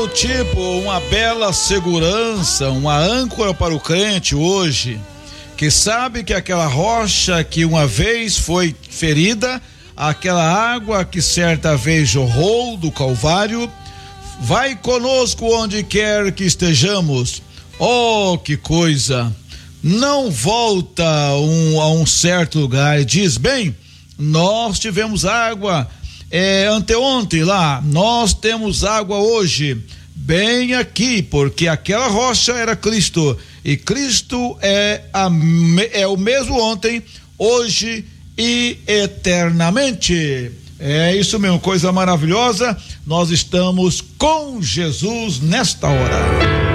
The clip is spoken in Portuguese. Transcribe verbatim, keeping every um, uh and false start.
Tipo, uma bela segurança, uma âncora para o crente hoje, que sabe que aquela rocha que uma vez foi ferida, aquela água que certa vez jorrou do Calvário, vai conosco onde quer que estejamos. Oh, que coisa! Não volta um, a um certo lugar e diz, bem, nós tivemos água é, anteontem lá, nós temos água hoje, bem aqui, porque aquela rocha era Cristo, e Cristo é, a, é o mesmo ontem, hoje e eternamente. É isso mesmo, coisa maravilhosa. Nós estamos com Jesus nesta hora.